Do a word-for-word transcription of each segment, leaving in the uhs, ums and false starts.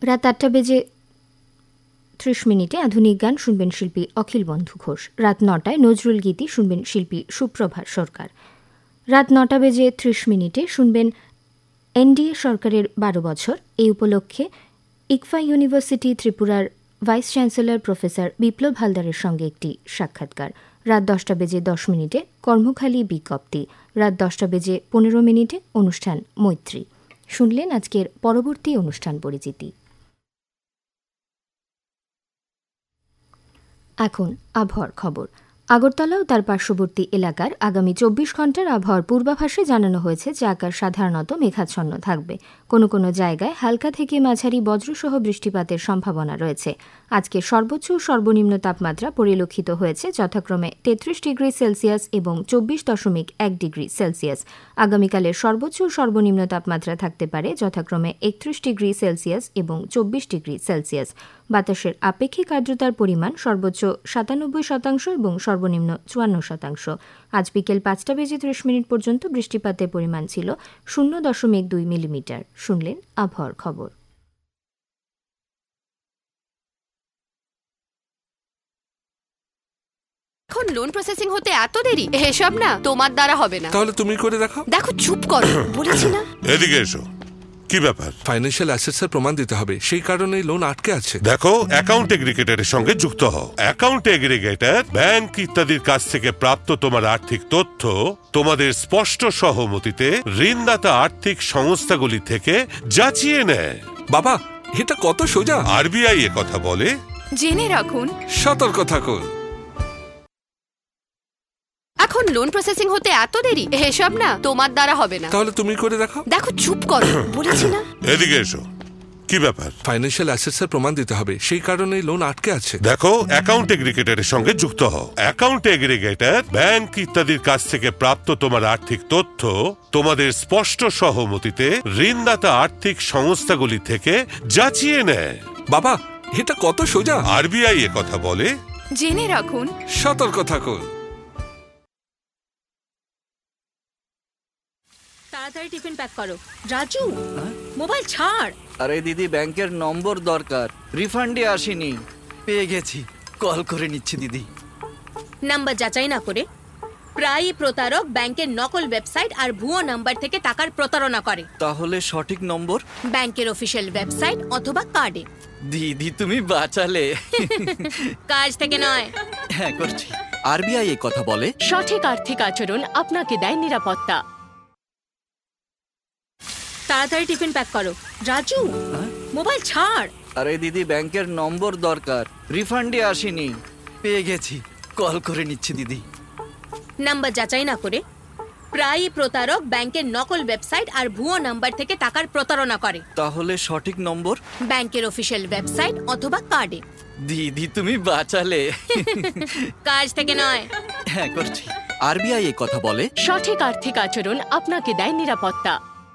রাত আটটা বেজে ত্রিশ মিনিটে আধুনিক গান শুনবেন শিল্পী অখিল বন্ধু ঘোষ। রাত নটায় নজরুল গীতি শুনবেন শিল্পী সুপ্রভা সরকার। রাত নটা বেজে ত্রিশ মিনিটে শুনবেন এনডিএ সরকারের বারো বছর এই উপলক্ষে ইকফা ইউনিভার্সিটি ত্রিপুরার ভাইস চ্যান্সেলর প্রফেসর বিপ্লব হালদারের সঙ্গে একটি সাক্ষাৎকার। রাত দশটা বেজে দশ মিনিটে কর্মখালী বিজ্ঞপ্তি। রাত দশটা বেজে পনেরো মিনিটে অনুষ্ঠান মৈত্রী। শুনলেন আজকের পরবর্তী অনুষ্ঠান পরিচিতি। এখন আবহাওয়ার খবর। আগরতলা ও তার পার্শ্ববর্তী এলাকার আগামী চব্বিশ ঘন্টার আবহাওয়ার পূর্বাভাসে জানানো হয়েছে যে আকাশ সাধারণত মেঘাচ্ছন্ন থাকবে। কোনো কোনো জায়গায় হালকা থেকে মাঝারি বজ্রসহ বৃষ্টিপাতের সম্ভাবনা রয়েছে। আজকে সর্বোচ্চ ও সর্বনিম্ন তাপমাত্রা পরিলক্ষিত হয়েছে যথাক্রমে তেত্রিশ ডিগ্রি সেলসিয়াস এবং চব্বিশ দশমিক এক ডিগ্রি সেলসিয়াস। আগামীকালের সর্বোচ্চ ও সর্বনিম্ন তাপমাত্রা থাকতে পারে যথাক্রমে একত্রিশ ডিগ্রি সেলসিয়াস এবং চব্বিশ ডিগ্রি সেলসিয়াস। বাতাসের আপেক্ষিক আর্দ্রতার পরিমাণ সর্বোচ্চ সাতানব্বই শতাংশ এবং সর্বনিম্ন চুয়ান্ন শতাংশ। আজ বিকেল পাঁচটা বেজে ত্রিশ মিনিট পর্যন্ত বৃষ্টিপাতের পরিমাণ ছিল শূন্য দশমিক দুই মিলিমিটার। শুনলেন আবহাওয়ার খবর। এখন লোন প্রসেসিং হতে এত দেরি? এসব না তোমার দ্বারা হবে না। তাহলে তুমি করে দেখাও। দেখো চুপ করো, বলেছি না। এদিকে এসো। কি ব্যাপার? ফাইন্যান্সিয়াল অ্যাসেটস এর প্রমাণ দিতে হবে, সেই কারণে লোন আটকে আছে। দেখো, অ্যাকাউন্ট এগ্রিগেটরের সঙ্গে যুক্ত হও। অ্যাকাউন্ট এগ্রিগেটর ব্যাংক ইত্যাদির কাছ থেকে প্রাপ্ত তোমার আর্থিক তথ্য তোমাদের স্পষ্ট সহমতিতে ঋণদাতা আর্থিক সংস্থাগুলি থেকে যাচিয়ে নেয়। বাবা, এটা কত সোজা। আরবিআই এ কথা বলে। জেনে রাখুন, সতর্ক থাকুন। এখন লোন প্রসেসিং হতে এত দেরি? এসব না তোমার দ্বারা হবে না। তাহলে তুমি করে দেখাও। দেখো চুপ করো, বলেছি না। এদিকে এসো। কি ব্যাপার? ফাইন্যান্সিয়াল অ্যাসেটস এর প্রমাণ দিতে হবে, সেই কারণে লোন আটকে আছে। দেখো, অ্যাকাউন্ট এগ্রিগেটরের সঙ্গে যুক্ত হও। অ্যাকাউন্ট এগ্রিগেটর ব্যাংক ইত্যাদির কাছ থেকে প্রাপ্ত তোমার আর্থিক তথ্য তোমাদের স্পষ্ট সহমতিতে ঋণদাতা আর্থিক সংস্থাগুলি থেকে যাচিয়ে নেয়। বাবা, এটা কত সোজা। আরবিআই এ কথা বলে। জেনে রাখুন, সতর্ক থাকুন। তাড়াতাড়ি টিফিন প্যাক করো। রাজু, মোবাইল ছাড়। আরে দিদি, ব্যাংকের নম্বর দরকার, রিফান্ডে আসেনি। পেয়ে গেছি, কল করে নিচ্ছি দিদি। নাম্বার যাচাই না করে প্রায়ই প্রতারক ব্যাংকের নকল ওয়েবসাইট আর ভুয়ো নাম্বার থেকে টাকার প্রতারণা করে। তাহলে সঠিক নম্বর? ব্যাংকের অফিসিয়াল ওয়েবসাইট অথবা কার্ডে। দিদি তুমি বাঁচালে। কাজ থেকে নয়। হ্যাঁ, করছি। আরবিআই এ কথা বলে, সঠিক আর্থিক আচরণ আপনাকে দেয় নিরাপত্তা। তাড়াতাড়ি টিফিন প্যাক করো। রাজু, মোবাইল ছাড়। আরে দিদি, ব্যাংকের নম্বর দরকার, রিফান্ডে আসেনি। পেয়ে গেছি, কল করে নিচ্ছি দিদি। নাম্বার যাচাই না করে প্রায়ই প্রতারক ব্যাংকের নকল ওয়েবসাইট আর ভুয়ো নাম্বার থেকে টাকার প্রতারণা করে। তাহলে সঠিক নম্বর? ব্যাংকের অফিসিয়াল ওয়েবসাইট অথবা কার্ডে। দিদি তুমি বাঁচালে। কাজ থেকে নয়। হ্যাঁ, করছি। আরবিআই এ কথা বলে, সঠিক আর্থিক আচরণ আপনাকে দেয় নিরাপত্তা।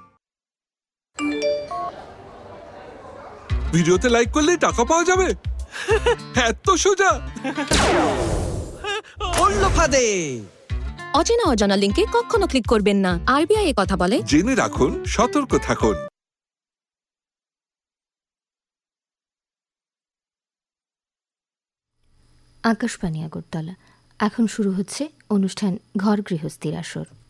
ভিডিওতে লাইক করলেই টাকা পাওয়া যাবে? এত সোজা। পড়লো ফাঁদে। অচেনা অজানা লিংকে কখনো ক্লিক করবেন না। আরবিআই এ কথা বলে। জেনে রাখুন, সতর্ক থাকুন। আকাশবাণী আগরতলা। এখন শুরু হচ্ছে অনুষ্ঠান ঘর গৃহস্থীর আসর।